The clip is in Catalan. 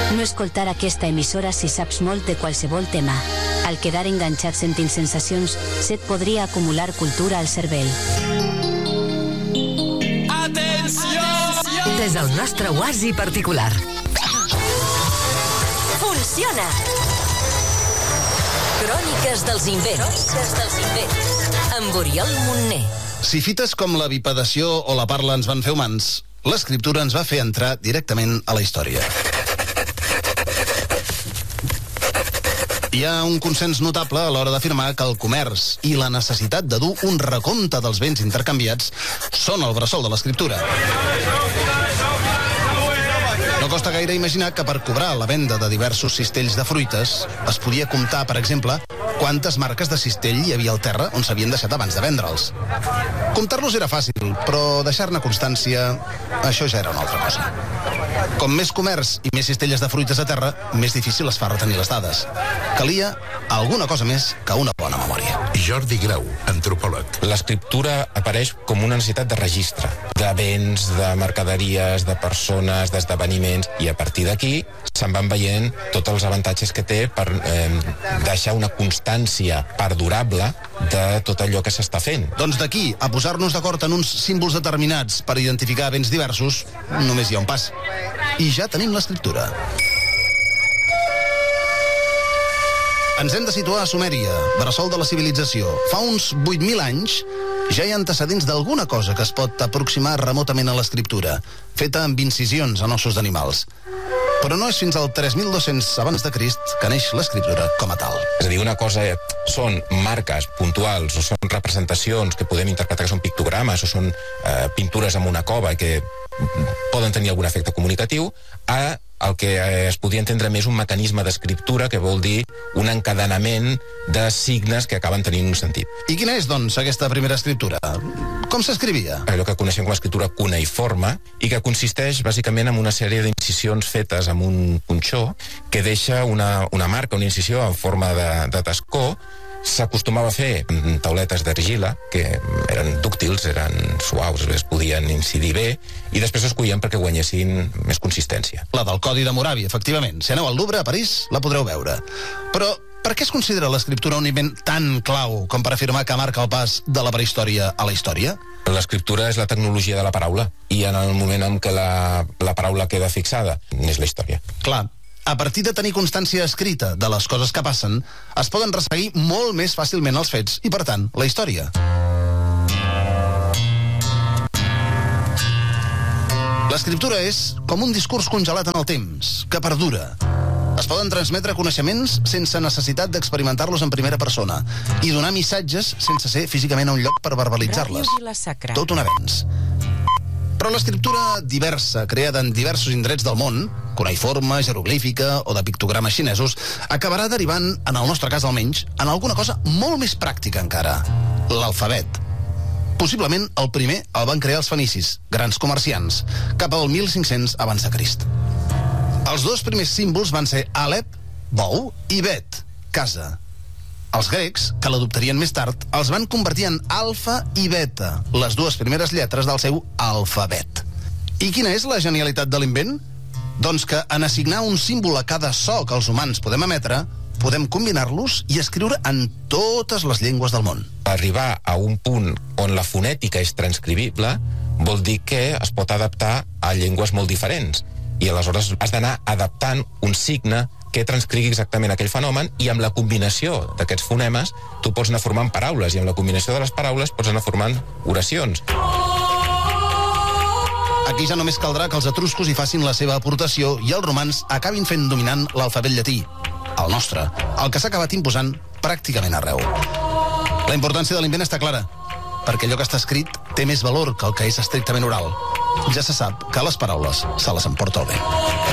No escoltar aquesta emissora si saps molt de qualsevol tema. Al quedar enganxat sentint sensacions, se't podria acumular cultura al cervell. Atenció! Des del nostre oasi particular. Funciona! Cròniques dels invents. Amb Oriol Montner. Si fites com la bipedació o la parla ens van fer humans, l'escriptura ens va fer entrar directament a la història. Hi ha un consens notable a l'hora d'afirmar que el comerç i la necessitat de dur un recompte dels béns intercanviats són el bressol de l'escriptura. No costa gaire imaginar que per cobrar la venda de diversos cistells de fruites es podia comptar, per exemple, quantes marques de cistell hi havia al terra on s'havien deixat abans de vendre'ls. Comptar-los era fàcil, però deixar-ne constància, això ja era una altra cosa. Com més comerç i més cistelles de fruites a terra, més difícil es fa retenir les dades. Calia alguna cosa més que una bona memòria. Jordi Grau, antropòleg. L'escriptura apareix com una necessitat de registre, de béns, de mercaderies, de persones, d'esdeveniments, i a partir d'aquí se'n van veient tots els avantatges que té per deixar una constància perdurable de tot allò que s'està fent. Doncs d'aquí a posar-nos d'acord en uns símbols determinats per identificar béns diversos, només hi ha un pas. I ja tenim l'escriptura. Ens hem de situar a Sumèria, bressol de la civilització. Fa uns 8.000 anys ja hi ha antecedents d'alguna cosa que es pot aproximar remotament a l'escriptura, feta amb incisions en ossos d'animals. Però no és fins al 3.200 abans de Crist que neix l'escriptura com a tal. És a dir, una cosa són marques puntuals o són representacions que podem interpretar que són pictogrames o són pintures en una cova que poden tenir algun efecte comunicatiu, a el que es podria entendre més un mecanisme d'escriptura, que vol dir un encadenament de signes que acaben tenint un sentit. I quina és, doncs, aquesta primera escriptura? Com s'escrivia? Allò que coneixem com a escriptura cuneiforme, i que consisteix bàsicament en una sèrie d'incisions fetes amb un punxó que deixa una marca, una incisió en forma de tascó. S'acostumava a fer tauletes d'argila, que eren dúctils, eren suaus, es podien incidir bé, i després es collien perquè guanyessin més consistència. La del Codi de Moràvia, efectivament. Si aneu al Louvre, a París, la podreu veure. Però per què es considera l'escriptura un invent tan clau com per afirmar que marca el pas de la prehistòria a la història? L'escriptura és la tecnologia de la paraula, i en el moment en què la paraula queda fixada, és la història. Clar. A partir de tenir constància escrita de les coses que passen, es poden resseguir molt més fàcilment els fets i, per tant, la història. L'escriptura és com un discurs congelat en el temps, que perdura. Es poden transmetre coneixements sense necessitat d'experimentar-los en primera persona i donar missatges sense ser físicament a un lloc per verbalitzar-les. Tot un avenç. Però l'escriptura diversa, creada en diversos indrets del món, cuneiforme, jeroglífica o de pictogrames xinesos, acabarà derivant, en el nostre cas almenys, en alguna cosa molt més pràctica encara: l'alfabet. Possiblement el primer el van crear els fenicis, grans comerciants, cap al 1500 abans de Crist. Els dos primers símbols van ser Àlep, bou, i Bet, casa. Els grecs, que l'adoptarien més tard, els van convertir en alfa i beta, les dues primeres lletres del seu alfabet. I quina és la genialitat de l'invent? Doncs que en assignar un símbol a cada so que els humans podem emetre, podem combinar-los i escriure en totes les llengües del món. Arribar a un punt on la fonètica és transcribible vol dir que es pot adaptar a llengües molt diferents, i aleshores has d'anar adaptant un signe que transcrigui exactament aquell fenomen, i amb la combinació d'aquests fonemes tu pots anar formant paraules, i amb la combinació de les paraules pots anar formant oracions. Aquí ja només caldrà que els etruscos hi facin la seva aportació i els romans acabin fent dominant l'alfabet llatí, el nostre, el que s'ha acabat imposant pràcticament arreu. La importància de l'invent està clara, perquè allò que està escrit té més valor que el que és estrictament oral. Ja se sap que les paraules se les emporta el vent.